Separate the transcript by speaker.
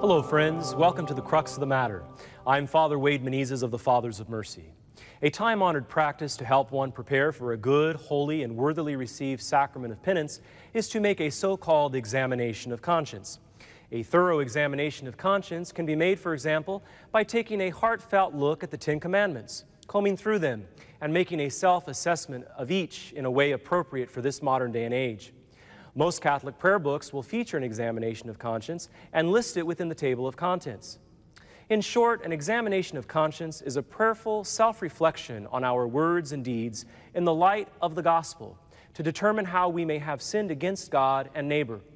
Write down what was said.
Speaker 1: Hello, friends. Welcome to the Crux of the Matter. I'm Father Wade Menezes of the Fathers of Mercy. A time-honored practice to help one prepare for a good, holy, and worthily received sacrament of penance is to make a so-called examination of conscience. A thorough examination of conscience can be made, for example, by taking a heartfelt look at the Ten Commandments, combing through them, and making a self-assessment of each in a way appropriate for this modern day and age. Most Catholic prayer books will feature an examination of conscience and list it within the table of contents. In short, an examination of conscience is a prayerful self-reflection on our words and deeds in the light of the gospel to determine how we may have sinned against God and neighbor.